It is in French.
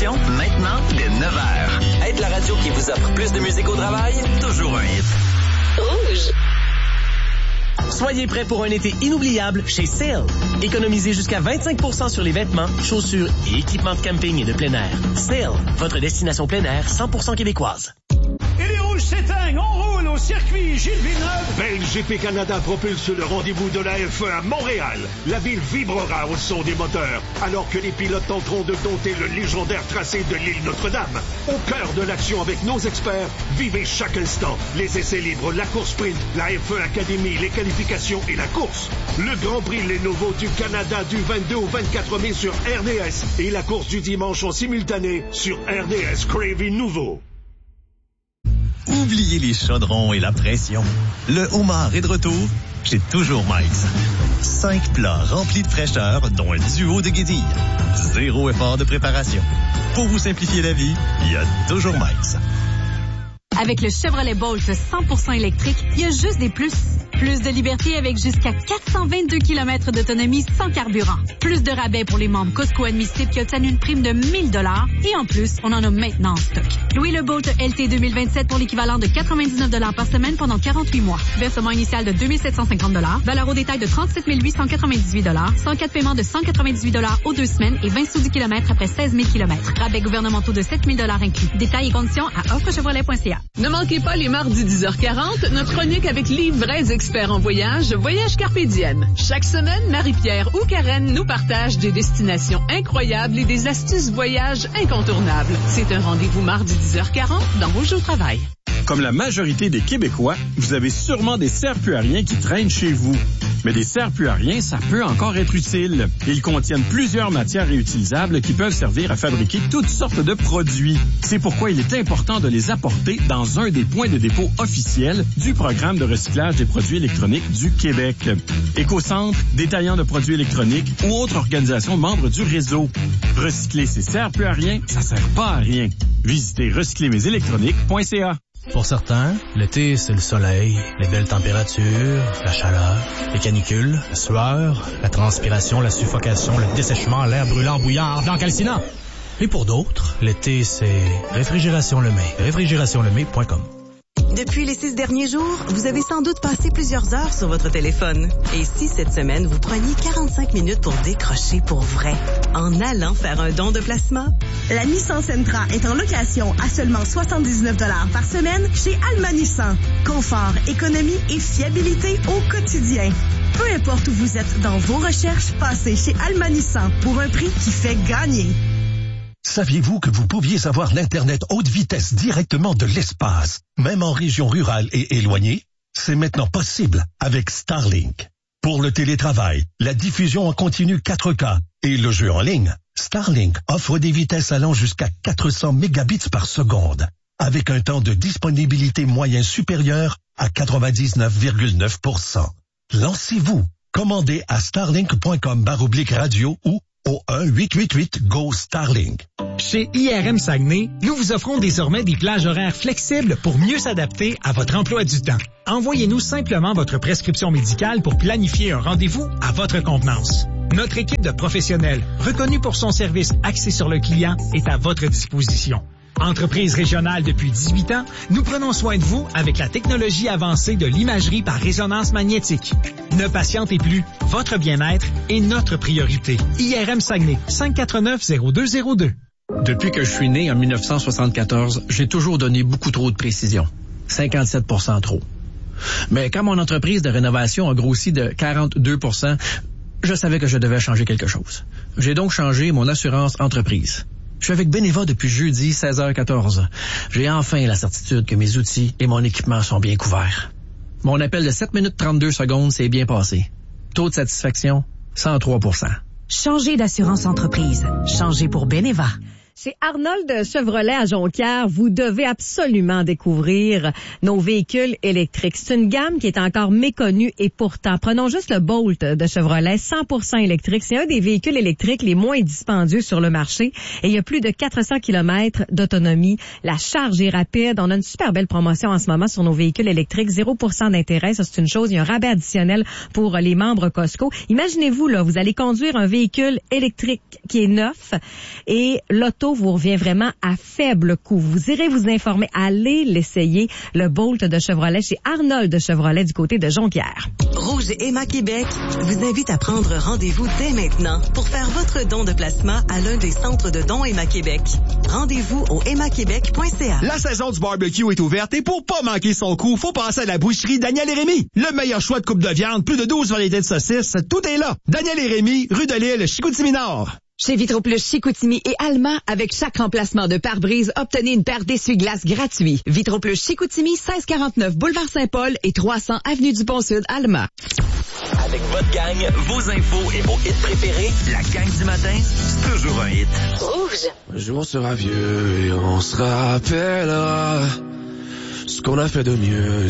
Destination, maintenant, dès 9h. Être la radio qui vous offre plus de musique au travail, toujours un hit. Rouge. Soyez prêts pour un été inoubliable chez Sale. Économisez jusqu'à 25% sur les vêtements, chaussures et équipements de camping et de plein air. Sale, votre destination plein air 100% québécoise. Et les rouges s'éteignent, on roule au circuit Gilles Villeneuve. BeLGP Canada propulse le rendez-vous de la F1 à Montréal. La ville vibrera au son des moteurs, alors que les pilotes tenteront de dompter le légendaire tracé de l'île Notre-Dame. Au cœur de l'action avec nos experts, vivez chaque instant. Les essais libres, la course sprint, la F1 Academy, les qualifications et la course. Le Grand Prix Lenovo du Canada du 22 au 24 mai sur RDS et la course du dimanche en simultané sur RDS Crave Nouveau. Oubliez les chaudrons et la pression. Le homard est de retour chez Toujours Mike's. 5 plats remplis de fraîcheur, dont un duo de guédilles. 0 effort de préparation. Pour vous simplifier la vie, il y a Toujours Mike's. Avec le Chevrolet Bolt 100% électrique, il y a juste des plus. Plus de liberté avec jusqu'à 422 km d'autonomie sans carburant. Plus de rabais pour les membres Costco admissibles qui obtiennent une prime de 1 000 $. Et en plus, on en a maintenant en stock. Louez le Bolt LT 2027 pour l'équivalent de 99 $ par semaine pendant 48 mois. Versement initial de 2 750 $. Valeur au détail de 37 898 $. 104 paiements de 198 $ aux 2 semaines et 20 sous du kilomètre après 16 000 km. Rabais gouvernementaux de 7 000 $ inclus. Détails et conditions à offrechevrolet.ca. Ne manquez pas les mardis 10h40, notre chronique avec les vrais experts en voyage, Voyage Carpe Diem. Chaque semaine, Marie-Pierre ou Karen nous partagent des destinations incroyables et des astuces voyage incontournables. C'est un rendez-vous mardi 10h40 dans Rouge au travail. Comme la majorité des Québécois, vous avez sûrement des serre-plus-à-rien qui traînent chez vous. Mais des serre-plus-à-rien, ça peut encore être utile. Ils contiennent plusieurs matières réutilisables qui peuvent servir à fabriquer toutes sortes de produits. C'est pourquoi il est important de les apporter dans un des points de dépôt officiels du programme de recyclage des produits électroniques du Québec. Écocentre, détaillant de produits électroniques ou autres organisations membres du réseau. Recycler ces serre-plus-à-rien, ça sert pas à rien. Visitez recyclermesélectroniques.ca. Pour certains, l'été, c'est le soleil, les belles températures, la chaleur, les canicules, la sueur, la transpiration, la suffocation, le dessèchement, l'air brûlant, bouillant, ardent, calcinant. Et pour d'autres, l'été, c'est Réfrigération Lemay. Réfrigérationlemay.com. Depuis les 6 derniers jours, vous avez sans doute passé plusieurs heures sur votre téléphone. Et si cette semaine, vous preniez 45 minutes pour décrocher pour vrai, en allant faire un don de placement? La Nissan Sentra est en location à seulement 79 $ par semaine chez Alma Nissan. Confort, économie et fiabilité au quotidien. Peu importe où vous êtes dans vos recherches, passez chez Alma Nissan pour un prix qui fait gagner. Saviez-vous que vous pouviez avoir l'Internet haute vitesse directement de l'espace, même en région rurale et éloignée? C'est maintenant possible avec Starlink. Pour le télétravail, la diffusion en continu 4K et le jeu en ligne, Starlink offre des vitesses allant jusqu'à 400 mégabits par seconde, avec un temps de disponibilité moyen supérieur à 99,9%. Lancez-vous. Commandez à starlink.com/radio ou au 1-888-GO-STARLINK. Chez IRM Saguenay, nous vous offrons désormais des plages horaires flexibles pour mieux s'adapter à votre emploi du temps. Envoyez-nous simplement votre prescription médicale pour planifier un rendez-vous à votre convenance. Notre équipe de professionnels, reconnue pour son service axé sur le client, est à votre disposition. Entreprise régionale depuis 18 ans, nous prenons soin de vous avec la technologie avancée de l'imagerie par résonance magnétique. Ne patientez plus, votre bien-être est notre priorité. IRM Saguenay, 549-0202. Depuis que je suis né en 1974, j'ai toujours donné beaucoup trop de précision. 57% trop. Mais quand mon entreprise de rénovation a grossi de 42%, je savais que je devais changer quelque chose. J'ai donc changé mon assurance entreprise. Je suis avec Beneva depuis jeudi, 16h14. J'ai enfin la certitude que mes outils et mon équipement sont bien couverts. Mon appel de 7 minutes 32 secondes s'est bien passé. Taux de satisfaction, 103%. Changez d'assurance entreprise. Changez pour Beneva. Chez Arnold Chevrolet à Jonquière, vous devez absolument découvrir nos véhicules électriques. C'est une gamme qui est encore méconnue et pourtant, prenons juste le Bolt de Chevrolet, 100% électrique. C'est un des véhicules électriques les moins dispendieux sur le marché et il y a plus de 400 km d'autonomie. La charge est rapide. On a une super belle promotion en ce moment sur nos véhicules électriques. 0% d'intérêt, ça c'est une chose. Il y a un rabais additionnel pour les membres Costco. Imaginez-vous, là, vous allez conduire un véhicule électrique qui est neuf et l'auto auto vous revient vraiment à faible coût. Vous irez vous informer, allez l'essayer, le Bolt de Chevrolet chez Arnold de Chevrolet du côté de Jonquière. Rouge et Emma Québec vous invite à prendre rendez-vous dès maintenant pour faire votre don de plasma à l'un des centres de dons Emma Québec. Rendez-vous au emmaquebec.ca. La saison du barbecue est ouverte et pour pas manquer son coup, faut passer à la boucherie Daniel et Rémy. Le meilleur choix de coupe de viande, plus de 12 variétés de saucisses, tout est là. Daniel et Rémy, rue de l'Île, Chicoutimi-Nord. Chez Vitroplus Chicoutimi et Alma, avec chaque remplacement de pare-brise, obtenez une paire d'essuie-glaces gratuits. Vitroplus Chicoutimi, 1649 Boulevard Saint-Paul et 300 Avenue du Pont-Sud, Alma. Avec votre gang, vos infos et vos hits préférés, la gang du matin, c'est toujours un hit. Rouge. Un jour on sera vieux et on se rappellera ce qu'on a fait de mieux.